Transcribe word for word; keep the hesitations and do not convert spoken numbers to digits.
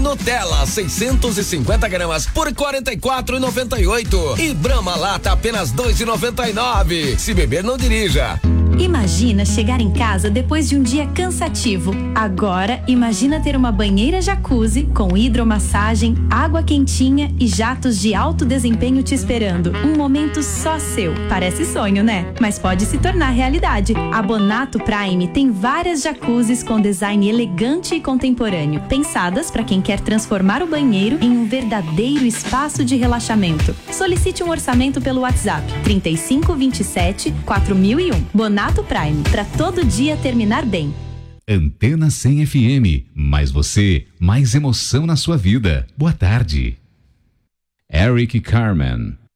Nutella seiscentos e cinquenta gramas por quarenta e quatro e noventa e oito. E Brahma Lata apenas dois e noventa e nove. Se beber, não dirija. Imagina chegar em casa depois de um dia cansativo. Agora, imagina ter uma banheira jacuzzi com hidromassagem, água quentinha e jatos de alto desempenho te esperando. Um momento só seu. Parece sonho, né? Mas pode se tornar realidade. A Bonato Prime tem várias jacuzzis com design elegante e contemporâneo, pensadas para quem quer transformar o banheiro em um verdadeiro espaço de relaxamento. Solicite um orçamento pelo WhatsApp trinta e cinco, vinte e sete, quatro mil e um. Bonato Prime, para todo dia terminar bem. Antena cem F M, mais você, mais emoção na sua vida. Boa tarde. Eric Carmen.